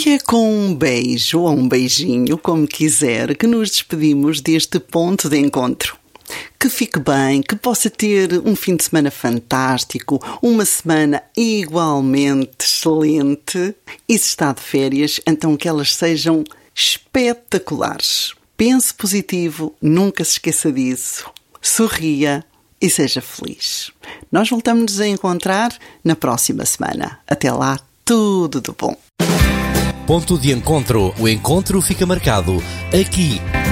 E é com um beijo ou um beijinho, como quiser, que nos despedimos deste ponto de encontro. Que fique bem, que possa ter um fim de semana fantástico, uma semana igualmente excelente. E se está de férias, então que elas sejam espetaculares. Pense positivo, nunca se esqueça disso. Sorria e seja feliz. Nós voltamos-nos a encontrar na próxima semana. Até lá, tudo de bom. Ponto de encontro. O encontro fica marcado aqui